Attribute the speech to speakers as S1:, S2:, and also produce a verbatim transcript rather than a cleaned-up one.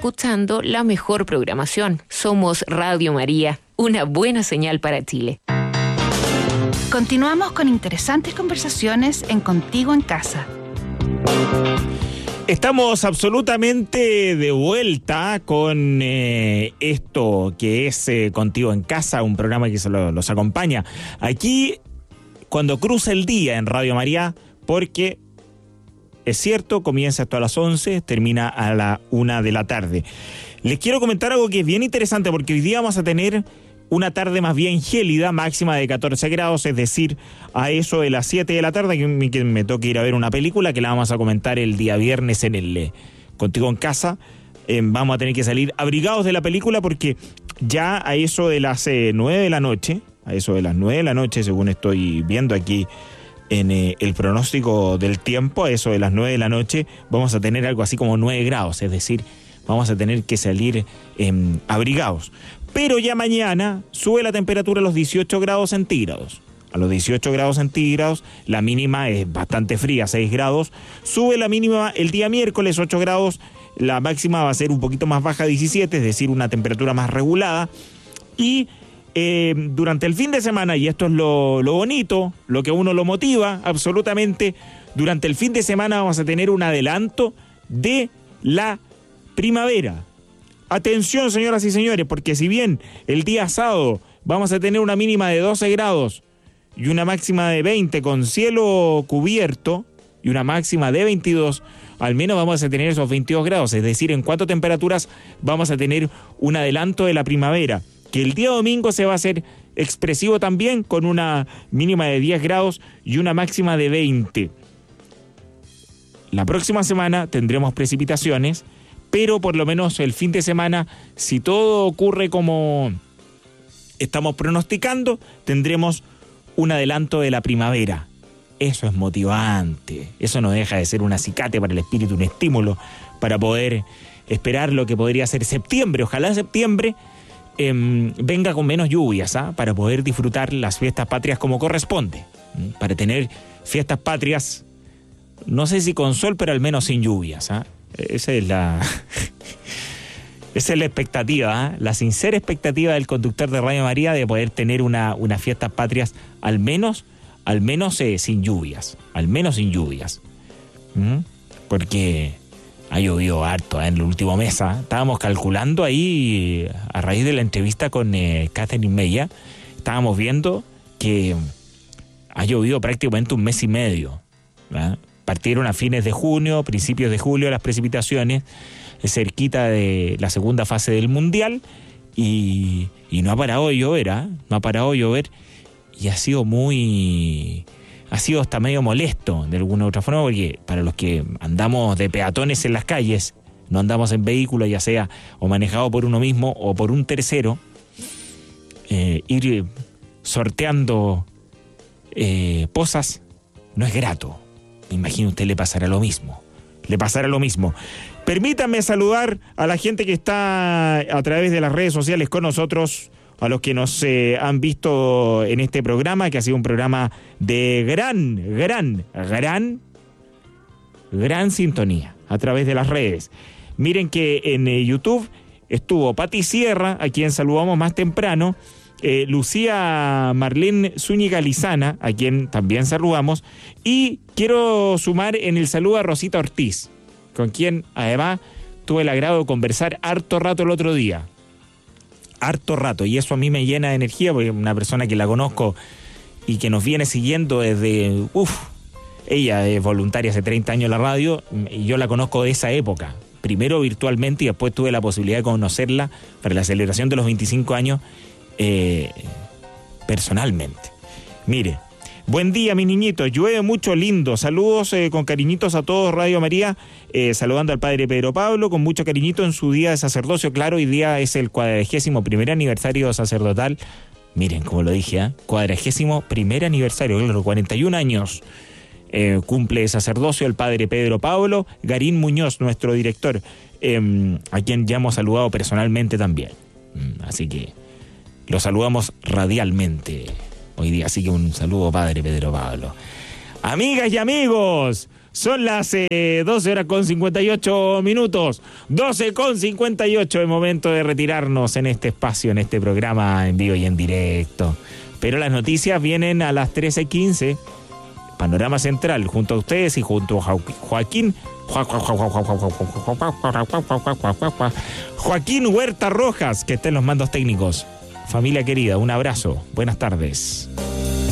S1: escuchando la mejor programación. Somos Radio María, una buena señal para Chile.
S2: Continuamos con interesantes conversaciones en Contigo en Casa.
S3: Estamos absolutamente de vuelta con eh, esto que es eh, Contigo en Casa, un programa que se lo, los acompaña aquí cuando cruza el día en Radio María, porque es cierto, comienza hasta las once, termina a la una de la tarde. Les quiero comentar algo que es bien interesante, porque hoy día vamos a tener una tarde más bien gélida, máxima de catorce grados, es decir, a eso de las siete de la tarde, que me, que me toque ir a ver una película que la vamos a comentar el día viernes en el eh, Contigo en Casa. Eh, vamos a tener que salir abrigados de la película porque ya a eso de las eh, nueve de la noche, a eso de las nueve de la noche, según estoy viendo aquí en eh, el pronóstico del tiempo, a eso de las nueve de la noche, vamos a tener algo así como nueve grados, es decir, vamos a tener que salir eh, abrigados. Pero ya mañana sube la temperatura a los dieciocho grados centígrados. A los dieciocho grados centígrados, la mínima es bastante fría, seis grados. Sube la mínima el día miércoles, ocho grados. La máxima va a ser un poquito más baja, diecisiete, es decir, una temperatura más regulada. Y eh, durante el fin de semana, y esto es lo, lo bonito, lo que a uno lo motiva absolutamente, durante el fin de semana vamos a tener un adelanto de la primavera. Atención, señoras y señores, porque si bien el día sábado vamos a tener una mínima de doce grados y una máxima de veinte con cielo cubierto y una máxima de veintidós, al menos vamos a tener esos veintidós grados, es decir, en cuatro temperaturas vamos a tener un adelanto de la primavera, que el día domingo se va a hacer expresivo también con una mínima de diez grados y una máxima de veinte. La próxima semana tendremos precipitaciones, pero por lo menos el fin de semana, si todo ocurre como estamos pronosticando, tendremos un adelanto de la primavera. Eso es motivante, eso no deja de ser un acicate para el espíritu, un estímulo para poder esperar lo que podría ser septiembre. Ojalá septiembre eh, venga con menos lluvias, ¿ah? Para poder disfrutar las fiestas patrias como corresponde, ¿eh? Para tener fiestas patrias, no sé si con sol, pero al menos sin lluvias, ¿ah? Esa es la esa es la expectativa, ¿eh? La sincera expectativa del conductor de Radio María de poder tener una, unas fiestas patrias al menos, al menos eh, sin lluvias, al menos sin lluvias. ¿Mm? Porque ha llovido harto ¿eh? En el último mes. ¿eh? Estábamos calculando ahí, a raíz de la entrevista con eh, Catherine Mella, estábamos viendo que ha llovido prácticamente un mes y medio, ¿eh? Partieron a fines de junio, principios de julio las precipitaciones, cerquita de la segunda fase del Mundial, y, y no ha parado de llover, ¿eh? no ha parado de llover, y ha sido muy, ha sido hasta medio molesto de alguna u otra forma, porque para los que andamos de peatones en las calles, no andamos en vehículo, ya sea o manejado por uno mismo o por un tercero, eh, ir sorteando eh, pozas no es grato. Me imagino a usted le pasará lo mismo. Le pasará lo mismo. Permítanme saludar a la gente que está a través de las redes sociales con nosotros, a los que nos eh, han visto en este programa, que ha sido un programa de gran, gran, gran, gran sintonía a través de las redes. Miren que en eh, YouTube estuvo Pati Sierra, a quien saludamos más temprano, Eh, Lucía Marlene Zúñiga Lizana, a quien también saludamos, y quiero sumar en el saludo a Rosita Ortiz, con quien además tuve el agrado de conversar harto rato el otro día, harto rato, y eso a mí me llena de energía, porque es una persona que la conozco y que nos viene siguiendo desde, uff, ella es voluntaria hace treinta años en la radio, y yo la conozco de esa época, primero virtualmente y después tuve la posibilidad de conocerla para la celebración de los veinticinco años, Eh, personalmente. Mire, buen día, mi niñito, llueve mucho, lindo, saludos eh, con cariñitos a todos, Radio María, eh, saludando al padre Pedro Pablo con mucho cariñito en su día de sacerdocio. Claro, hoy día es el cuadragésimo primer aniversario sacerdotal, miren como lo dije, ¿eh? cuadragésimo primer aniversario, claro, cuarenta y un años eh, cumple de sacerdocio el padre Pedro Pablo. Garín Muñoz, nuestro director, eh, a quien ya hemos saludado personalmente también, así que lo saludamos radialmente hoy día, así que un saludo, padre Pedro Pablo. Amigas y amigos, Son las eh, doce horas con cincuenta y ocho minutos. doce con cincuenta y ocho, es momento de retirarnos en este espacio, en este programa en vivo y en directo. Pero las noticias vienen a las trece quince. Panorama Central, junto a ustedes y junto a Joaquín... Joaquín Huerta Rojas, que está en los mandos técnicos. Familia querida, un abrazo. Buenas tardes.